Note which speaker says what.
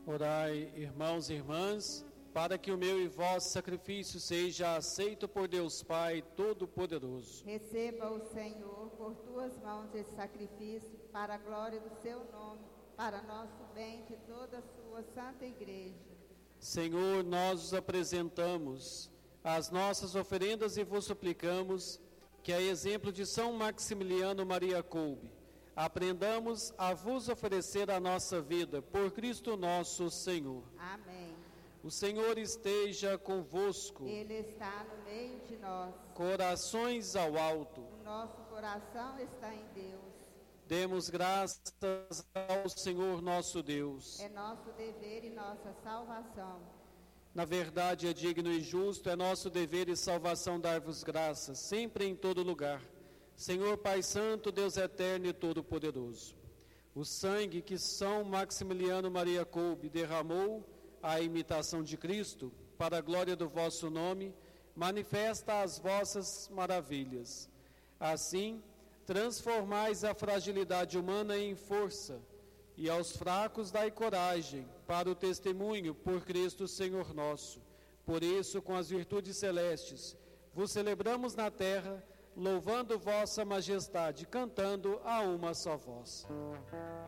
Speaker 1: Orai, irmãos e irmãs, para que o meu e vosso sacrifício seja aceito por Deus Pai Todo-Poderoso.
Speaker 2: Receba o Senhor por tuas mãos esse sacrifício, para a glória do seu nome, para nosso bem de toda a sua santa igreja.
Speaker 1: Senhor, nós os apresentamos as nossas oferendas e vos suplicamos que, a exemplo de São Maximiliano Maria Kolbe, aprendamos a vos oferecer a nossa vida por Cristo nosso Senhor.
Speaker 2: Amém.
Speaker 1: O Senhor esteja convosco.
Speaker 2: Ele está no meio de nós.
Speaker 1: Corações ao alto.
Speaker 2: O nosso coração está em Deus.
Speaker 1: Demos graças ao Senhor nosso Deus.
Speaker 2: É nosso dever e nossa salvação.
Speaker 1: Na verdade, é digno e justo, é nosso dever e salvação dar-vos graças, sempre e em todo lugar. Senhor Pai Santo, Deus eterno e todo-poderoso, o sangue que São Maximiliano Maria Kolbe derramou à imitação de Cristo, para a glória do vosso nome, manifesta as vossas maravilhas. Assim, transformais a fragilidade humana em força, e aos fracos dai coragem para o testemunho por Cristo Senhor nosso. Por isso, com as virtudes celestes, vos celebramos na terra, louvando vossa majestade, cantando a uma só voz.